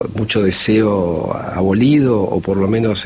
mucho deseo abolido o por lo menos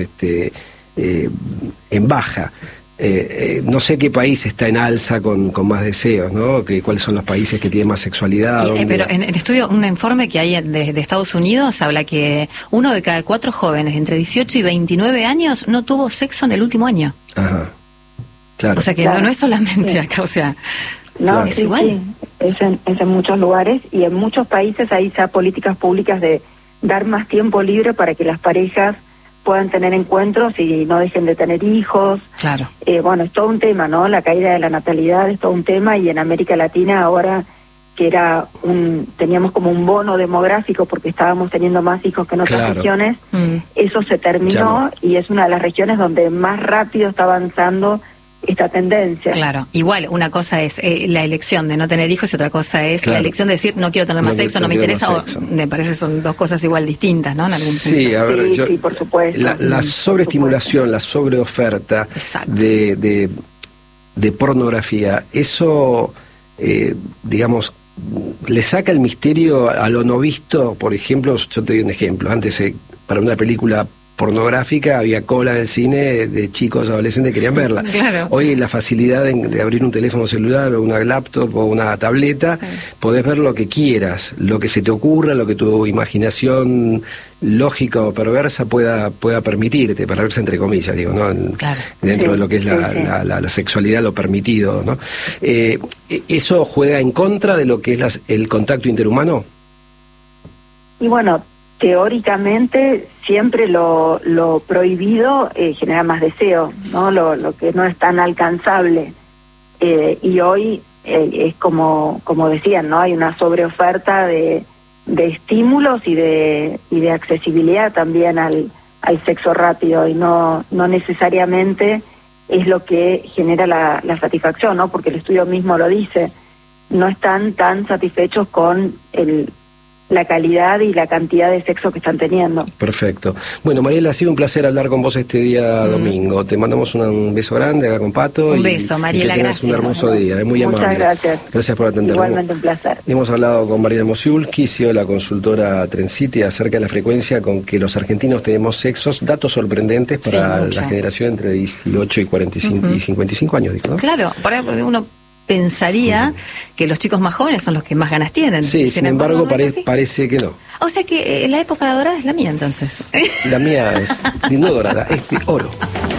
en baja. No sé qué país está en alza con más deseos, ¿no? ¿Cuáles son los países que tienen más sexualidad? Pero en el estudio, un informe que hay de Estados Unidos habla que 1 de cada 4 jóvenes entre 18 y 29 años no tuvo sexo en el último año. Ajá, claro. O sea que no es solamente acá, o sea, no, es sí, igual. Sí. Es en muchos lugares y en muchos países hay ya políticas públicas de dar más tiempo libre para que las parejas puedan tener encuentros y no dejen de tener hijos. Claro. Bueno, es todo un tema, ¿no? La caída de la natalidad es todo un tema y en América Latina ahora que teníamos como un bono demográfico porque estábamos teniendo más hijos que en otras regiones, eso se terminó y es una de las regiones donde más rápido está avanzando esta tendencia. Claro, igual una cosa es la elección de no tener hijos y otra cosa es la elección de decir no quiero tener más sexo, no me interesa, me parece son dos cosas igual distintas, ¿no? En algún punto. Sí, a ver, sí, por supuesto. La sobreestimulación, la sobreoferta de pornografía, eso, digamos, le saca el misterio a lo no visto. Por ejemplo, yo te doy un ejemplo, antes para una película pornográfica había cola en el cine de chicos adolescentes que querían verla. Claro. Hoy la facilidad de abrir un teléfono celular o una laptop o una tableta, podés ver lo que quieras, lo que se te ocurra, lo que tu imaginación lógica o perversa pueda permitirte, perversa entre comillas, digo, ¿no? Dentro de lo que es la sexualidad, lo permitido, ¿no? ¿Eso juega en contra de lo que es el contacto interhumano? Y bueno, teóricamente siempre lo prohibido genera más deseo, ¿no? Lo que no es tan alcanzable. Y hoy es como decían, ¿no? Hay una sobreoferta de estímulos y de accesibilidad también al sexo rápido y no necesariamente es lo que genera la satisfacción, ¿no? Porque el estudio mismo lo dice, no están tan satisfechos con la calidad y la cantidad de sexo que están teniendo. Perfecto. Bueno, Mariela, ha sido un placer hablar con vos este día domingo. Te mandamos un beso grande acá con Pato. Un beso, Mariela, que tengas un hermoso día, muy amable. Muchas gracias. Gracias por atendernos. Igualmente un placer. Hemos hablado con Mariela Mosiulski, CEO de la consultora Trencity, acerca de la frecuencia con que los argentinos tenemos sexos, datos sorprendentes para la generación entre 18 y 45 y 55 años, dijo, ¿no? Claro, para uno pensaría que los chicos más jóvenes son los que más ganas tienen. Sí, sin embargo, parece que no. O sea que la época dorada es la mía, entonces. La mía es no dorada, es de oro.